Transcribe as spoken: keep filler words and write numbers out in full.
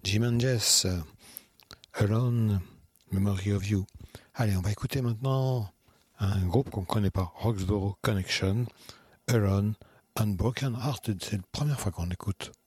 Jim and Jess, euh, Alone, Memory of You. Allez, on va écouter maintenant un groupe qu'on ne connaît pas, Roxborough Connection, Alone, Unbroken Hearted. C'est la première fois qu'on l'écoute.